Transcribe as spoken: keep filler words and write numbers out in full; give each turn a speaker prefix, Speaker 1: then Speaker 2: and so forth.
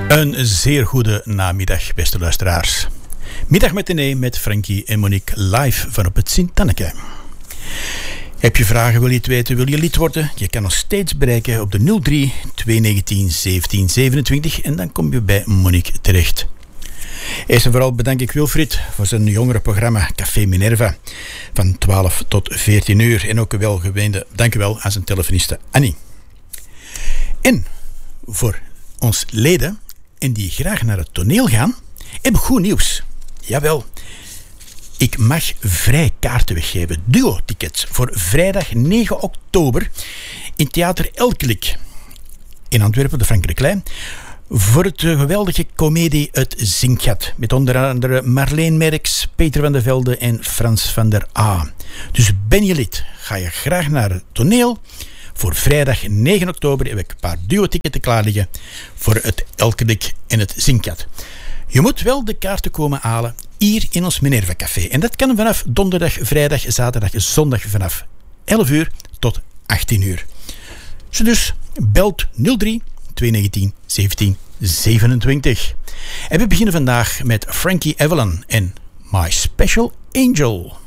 Speaker 1: Een zeer goede namiddag, beste luisteraars. Middag met de E met Frankie en Monique live van op het Sint-Anneke. Heb je vragen, wil je het weten, wil je lid worden? Je kan ons steeds bereiken op de nul drie twee negentien zeventien zevenentwintig en dan kom je bij Monique terecht. Eerst en vooral bedank ik Wilfried voor zijn jongerenprogramma Café Minerva van twaalf tot veertien uur. En ook wel geweende dank u wel aan zijn telefoniste Annie. En voor ons leden en die graag naar het toneel gaan, heb ik goed nieuws. Jawel, ik mag vrij kaarten weggeven. Duo-tickets voor vrijdag negen oktober in Theater Elkelik in Antwerpen, de Frank de Klein, voor het geweldige komedie Het Zinkgat. Met onder andere Marleen Merks, Peter van de Velde en Frans van der A. Dus ben je lid, ga je graag naar het toneel. Voor vrijdag negen oktober heb ik een paar duo-ticketen klaar liggen voor het Elkelik en het Zinkgat. Je moet wel de kaarten komen halen hier in ons Minerva Café. En dat kan vanaf donderdag, vrijdag, zaterdag, zondag vanaf elf uur tot achttien uur. Zo dus, belt nul drie twee negentien zeventien zevenentwintig. En we beginnen vandaag met Frankie Avalon en My Special Angel.